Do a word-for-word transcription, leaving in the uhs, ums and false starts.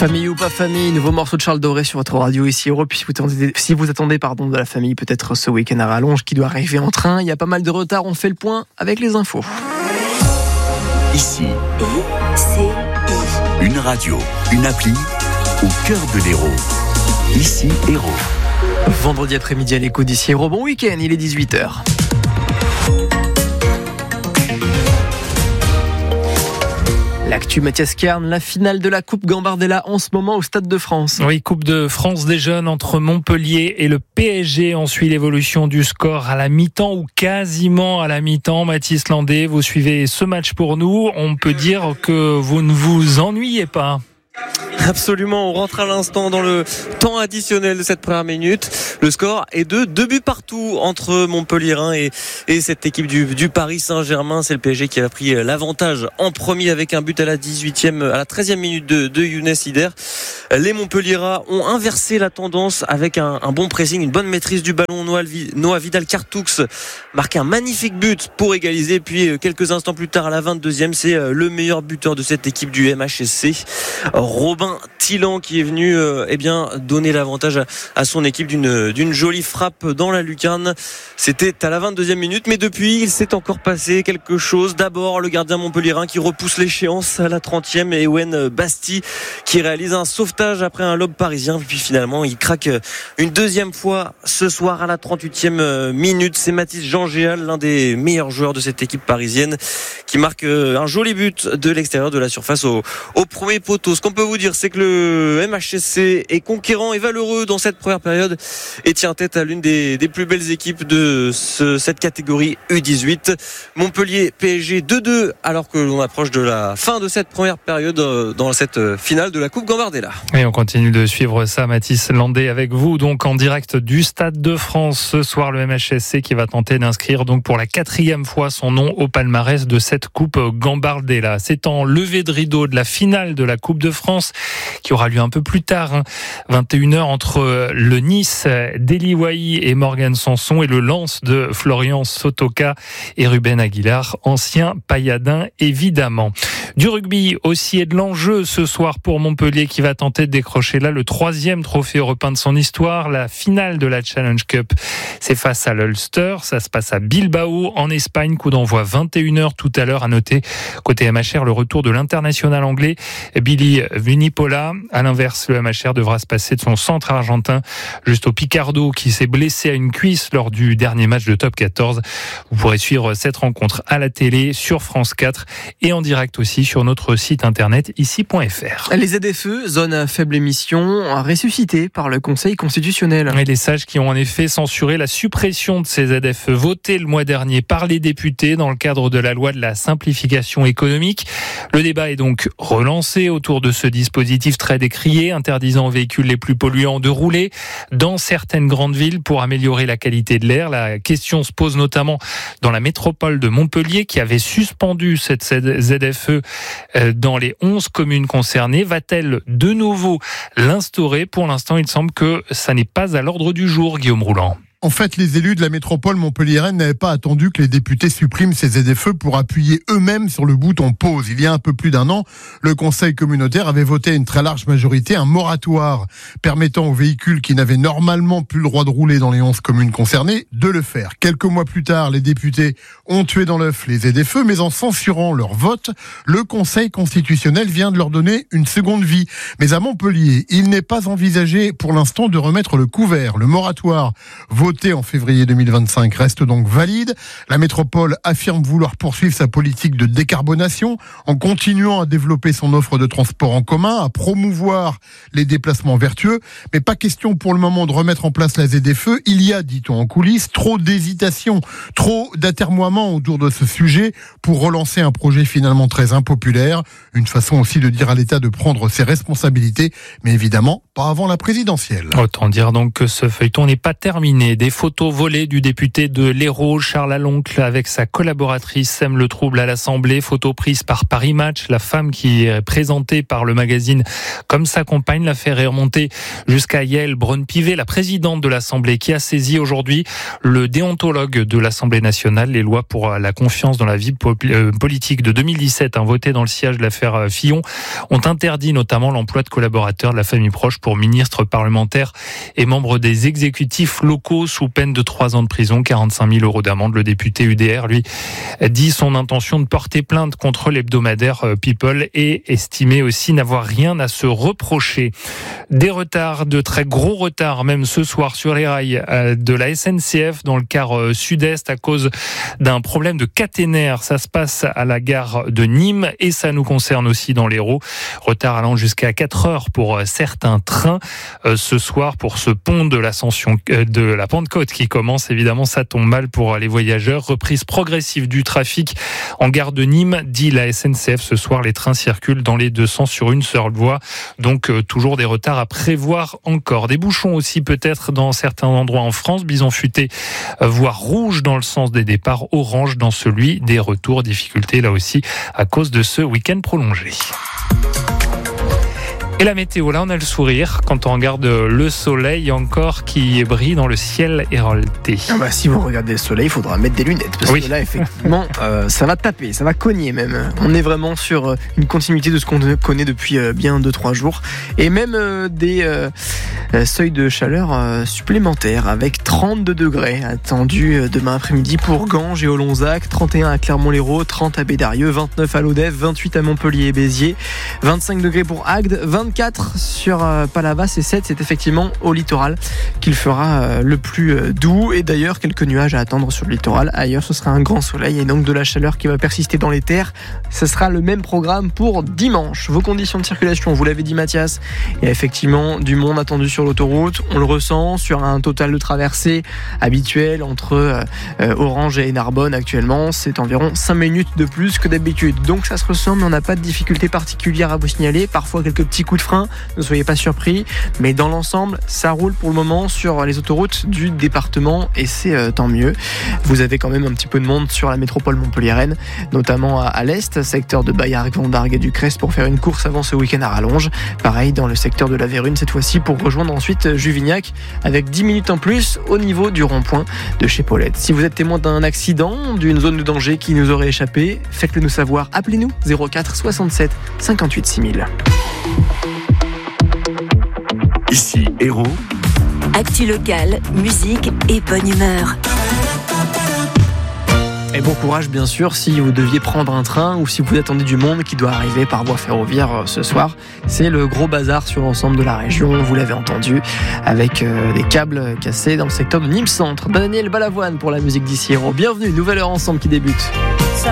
Famille ou pas famille, nouveau morceau de Charles Doré sur votre radio ici Europe. Si vous attendez, si vous attendez pardon, de la famille, peut-être ce week-end à rallonge qui doit arriver en train. Il y a pas mal de retard, on fait le point avec les infos. Ici, I C I. Une radio, une appli au cœur de l'Hérault. Ici, Hérault. Vendredi après-midi à l'écho d'ici Hérault. Bon week-end, il est dix-huit heures. L'actu Mathias Kern, la finale de la Coupe Gambardella en ce moment au Stade de France. Oui, Coupe de France des jeunes entre Montpellier et le P S G. On suit l'évolution du score à la mi-temps ou quasiment à la mi-temps. Mathis Landais, vous suivez ce match pour nous. On peut dire que vous ne vous ennuyez pas. Absolument, on rentre à l'instant dans le temps additionnel de cette première minute. Le score est de deux buts partout entre Montpellierin et, et cette équipe du, du Paris Saint-Germain. C'est le P S G qui a pris l'avantage en premier avec un but à la dix-huitième, à la treizième minute de, de Younes Ider. Les Montpellierin ont inversé la tendance avec un, un bon pressing, une bonne maîtrise du ballon. Noah Vidal-Cartoux marque un magnifique but pour égaliser. Puis quelques instants plus tard, à la vingt-deuxième, c'est le meilleur buteur de cette équipe du M H S C, Robin Thilan, qui est venu euh, eh bien, donner l'avantage à, à son équipe d'une, d'une jolie frappe dans la lucarne. C'était à la vingt-deuxième minute, mais depuis il s'est encore passé quelque chose. D'abord le gardien montpellierin qui repousse l'échéance à la trentième et Ewen Basti qui réalise un sauvetage après un lob parisien. Puis finalement il craque une deuxième fois ce soir à la trente-huitième minute. C'est Mathis Jean-Géal, l'un des meilleurs joueurs de cette équipe parisienne, qui marque un joli but de l'extérieur de la surface au, au premier poteau. Ce qu'on peut vous dire, c'est que le M H S C est conquérant et valeureux dans cette première période et tient tête à l'une des, des plus belles équipes de ce, cette catégorie U dix-huit. Montpellier P S G deux deux, alors que l'on approche de la fin de cette première période dans cette finale de la Coupe Gambardella. Et on continue de suivre ça, Mathis Landais, avec vous, donc en direct du Stade de France. Ce soir, le M H S C qui va tenter d'inscrire donc pour la quatrième fois son nom au palmarès de cette Coupe Gambardella. C'est en levée de rideau de la finale de la Coupe de France qui aura lieu un peu plus tard, hein. vingt et une heures, entre le Nice d'Eli Wahi et Morgan Sanson et le Lens de Florian Sotoka et Ruben Aguilar, ancien Payadin évidemment. Du rugby aussi et de l'enjeu ce soir pour Montpellier qui va tenter de décrocher là le troisième trophée européen de son histoire. La finale de la Challenge Cup, c'est face à l'Ulster. Ça se passe à Bilbao en Espagne. Coup d'envoi vingt et une heures tout à l'heure. À noter côté M H R le retour de l'international anglais Billy Vunipola. À l'inverse, le M H R devra se passer de son centre argentin juste au Picardo qui s'est blessé à une cuisse lors du dernier match de Top quatorze. Vous pourrez suivre cette rencontre à la télé sur France quatre et en direct aussi sur notre site internet ici point f r. Les Z F E, zone à faible émission, ressuscitées par le Conseil constitutionnel. Et les sages qui ont en effet censuré la suppression de ces Z F E votées le mois dernier par les députés dans le cadre de la loi de la simplification économique. Le débat est donc relancé autour de ce dispositif très décrié, interdisant aux véhicules les plus polluants de rouler dans certaines grandes villes pour améliorer la qualité de l'air. La question se pose notamment dans la métropole de Montpellier qui avait suspendu cette Z F E dans les onze communes concernées. Va-t-elle de nouveau l'instaurer ? Pour l'instant, il semble que ça n'est pas à l'ordre du jour, Guillaume Rouland. En fait, les élus de la métropole montpelliéraine n'avaient pas attendu que les députés suppriment ces Z F E pour appuyer eux-mêmes sur le bouton pause. Il y a un peu plus d'un an, le Conseil communautaire avait voté à une très large majorité un moratoire permettant aux véhicules qui n'avaient normalement plus le droit de rouler dans les onze communes concernées de le faire. Quelques mois plus tard, les députés ont tué dans l'œuf les Z F E, mais en censurant leur vote, le Conseil constitutionnel vient de leur donner une seconde vie. Mais à Montpellier, il n'est pas envisagé pour l'instant de remettre le couvert. Le moratoire voté en février deux mille vingt-cinq reste donc valide. La métropole affirme vouloir poursuivre sa politique de décarbonation en continuant à développer son offre de transport en commun, à promouvoir les déplacements vertueux. Mais pas question pour le moment de remettre en place la Z F E. Il y a, dit-on en coulisses, trop d'hésitation, trop d'atermoiements autour de ce sujet pour relancer un projet finalement très impopulaire. Une façon aussi de dire à l'État de prendre ses responsabilités, mais évidemment pas avant la présidentielle. Autant dire donc que ce feuilleton n'est pas terminé. Des photos volées du député de l'Hérault, Charles Aloncle, avec sa collaboratrice sème le trouble à l'Assemblée. Photo prise par Paris Match. La femme qui est présentée par le magazine comme sa compagne. L'affaire est remontée jusqu'à Yael Braun-Pivet, la présidente de l'Assemblée, qui a saisi aujourd'hui le déontologue de l'Assemblée nationale. Les lois pour la confiance dans la vie politique de deux mille dix-sept, hein, votées dans le sillage de l'affaire Fillon, ont interdit notamment l'emploi de collaborateurs de la famille proche pour ministres, parlementaires et membres des exécutifs locaux sous peine de trois ans de prison, quarante-cinq mille euros d'amende. Le député U D R, lui, dit son intention de porter plainte contre l'hebdomadaire People et estimé aussi n'avoir rien à se reprocher. Des retards, de très gros retards, même ce soir sur les rails de la S N C F dans le quart sud-est à cause d'un problème de caténaire. Ça se passe à la gare de Nîmes et ça nous concerne aussi dans l'Hérault. Retard allant jusqu'à quatre heures pour certains trains. Euh, ce soir, pour ce pont de l'ascension euh, de la Pentecôte qui commence, évidemment, ça tombe mal pour les voyageurs. Reprise progressive du trafic en gare de Nîmes, dit la S N C F. Ce soir, les trains circulent dans les deux sens sur une seule voie. Donc, euh, toujours des retards à prévoir encore. Des bouchons aussi peut-être dans certains endroits en France. Bison futé, euh, voire rouge dans le sens des départs, orange dans celui des retours. Difficulté là aussi à cause de ce week-end prolongé. Et la météo, là on a le sourire quand on regarde le soleil encore qui brille dans le ciel hérolté. Ah bah, si vous regardez le soleil, il faudra mettre des lunettes parce oui. que là effectivement euh, ça va taper, ça va cogner même. On est vraiment sur une continuité de ce qu'on connaît depuis bien deux trois jours et même euh, des euh, seuils de chaleur euh, supplémentaires avec trente-deux degrés attendus demain après-midi pour Ganges et Olonzac, trente et un à Clermont-Lérault, trente à Bédarieux, vingt-neuf à Lodève, vingt-huit à Montpellier et Béziers, vingt-cinq degrés pour Agde, vingt-quatre sur euh, Palavas et sept, c'est effectivement au littoral qu'il fera euh, le plus euh, doux et d'ailleurs quelques nuages à attendre sur le littoral. Ailleurs ce sera un grand soleil et donc de la chaleur qui va persister dans les terres. Ce sera le même programme pour dimanche. Vos conditions de circulation, vous l'avez dit Mathias, il y a effectivement du monde attendu sur l'autoroute. On le ressent sur un total de traversée habituel entre euh, Orange et Narbonne actuellement. C'est environ cinq minutes de plus que d'habitude. Donc ça se ressent mais on n'a pas de difficulté particulière à vous signaler. Parfois quelques petits coups de frein, ne soyez pas surpris, mais dans l'ensemble, ça roule pour le moment sur les autoroutes du département et c'est euh, tant mieux. Vous avez quand même un petit peu de monde sur la métropole montpelliéraine, notamment à, à l'est, secteur de Baillargues, Vendargues et du Crest pour faire une course avant ce week-end à rallonge. Pareil dans le secteur de la Vérune cette fois-ci pour rejoindre ensuite Juvignac avec dix minutes en plus au niveau du rond-point de chez Paulette. Si vous êtes témoin d'un accident, d'une zone de danger qui nous aurait échappé, faites-le nous savoir. Appelez-nous zéro quatre soixante-sept cinquante-huit six mille. Ici, Hérault. Actu locale, musique et bonne humeur. Et bon courage bien sûr si vous deviez prendre un train ou si vous attendez du monde qui doit arriver par voie ferroviaire ce soir. C'est le gros bazar sur l'ensemble de la région, vous l'avez entendu, avec euh, des câbles cassés dans le secteur de Nîmes Centre. Daniel Balavoine pour la musique d'ici Hérault. Bienvenue, nouvelle heure ensemble qui débute.